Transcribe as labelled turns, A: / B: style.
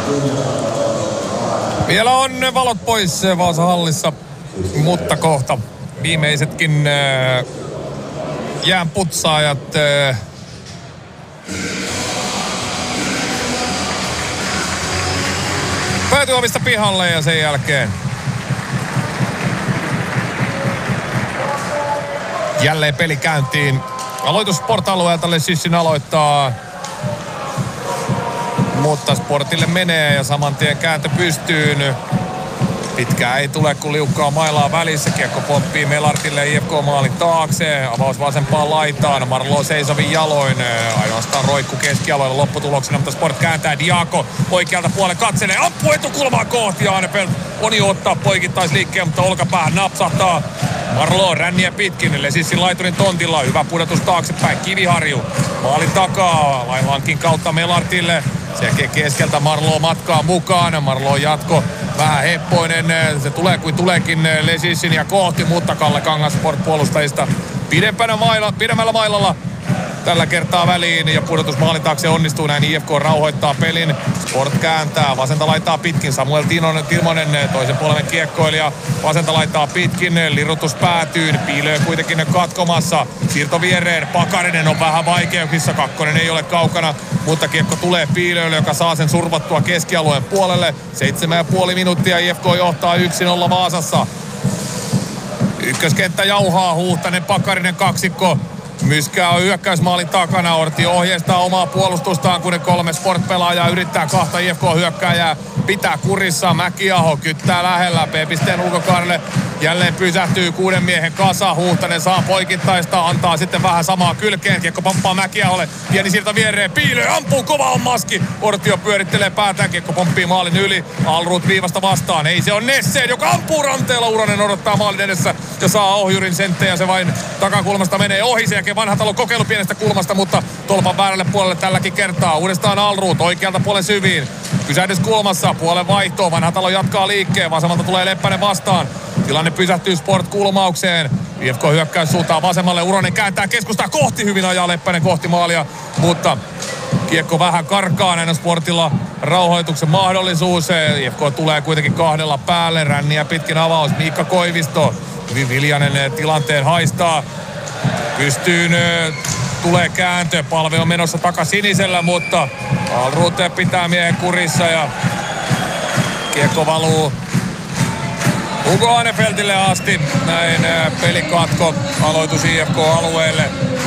A: Vielä on valot pois Vaasan hallissa, mutta kohta viimeisetkin jäänputsaajat päätyovista pihalle ja sen jälkeen jälleen peli käyntiin. Aloitus Sport-alueelta Lesissin aloittaa, mutta Sportille menee ja saman tien kääntö pystyyn. Pitkään ei tule, kun liukkaa mailaa välissä. Kiekko pomppii Melartille IFK-maalin taakse. Avaus vasempaan laitaan. Marlo seisovin jaloin. Ainoastaan roikku keskialueella lopputuloksena, mutta Sport kääntää. Diako oikealta puolelle katselee. Ampuu etukulmaa kohti. Arnefelt on jo ottaa poikittaisliikkeen, mutta olkapäähän napsahtaa. Marlo ränniä pitkin. Lesissin laiturin tontilla. Hyvä pudotus taaksepäin. Kiviharju maalin takaa. Laivankin kautta Melartille. Sekin keskeltä Marlo matkaa mukaan. Marlo jatko. Vähän heppoinen, se tulee kuin tuleekin Lesissin ja kohti, mutta Kalle Kangas Sport-puolustajista pidemmällä mailalla tällä kertaa väliin ja pudotus maalin taakse onnistuu. Näin IFK rauhoittaa pelin. Sport kääntää, vasenta laittaa pitkin. Samuel Timonen, toisen puolen kiekkoilija, vasenta laittaa pitkin. Lirutus päätyy, Piilö kuitenkin katkomassa. Siirto viereen, Pakarinen on vähän vaikeuksissa. Kakkonen ei ole kaukana, mutta kiekko tulee Piilölle, joka saa sen survattua keskialueen puolelle. 7,5 minuuttia IFK johtaa 1-0 Vaasassa. Ykköskenttä jauhaa, Huuhtanen, Pakarinen kaksikko. Myskää on hyökkäysmaalin takana. Orti ohjeistaa omaa puolustustaan, kun ne 3 Sport-pelaajaa yrittää 2 IFK-hyökkääjää pitää kurissa. Mäkiaho kyttää lähellä B-pisteen ulkokaarelle. Jälleen pysähtyy 6 miehen kasa. Huuhtanen saa poikittaista, antaa sitten vähän samaa kylkeen. Kiekko pomppaa Mäkiaholle. Pieni siirto viereen. Piilö ampuu, kova on maski. Ortio pyörittelee päätään. Kiekko pomppii maalin yli. Alrut viivasta vastaan. Ei, se on Nesseen, joka ampuu ranteella. Uranen odottaa maalin edessä ja saa ohjurin senttejä. Se vain takakulmasta menee ohi. Sen jälkeen Vanhatalo kokeilu pienestä kulmasta, mutta tolpan väärälle puolelle tälläkin kertaa. Uudestaan Alrut oikealta puolen syviin. Pysähdys kulmassa. Puolen vaihtoon. Vanhatalo jatkaa liikkeen. Vasemmalta tulee Leppänen vastaan. Tilanne pysähtyy Sport-kulmaukseen. IFK hyökkäys suuntaan vasemmalle. Uronen kääntää keskustaa kohti. Hyvin ajaa Leppänen kohti maalia. Mutta kiekko vähän karkaa. Näin on Sportilla rauhoituksen mahdollisuus. IFK tulee kuitenkin 2 päälle. Ränniä pitkin avaus. Miikka Koivisto. Hyvin Viljanen tilanteen haistaa. Pystyyn. Tulee kääntö. Palve on menossa takasinisellä, mutta Alrut pitää miehen kurissa ja kiekko valuu Hugo Arnefeltille asti. Näin pelikatko aloitus IFK-alueelle.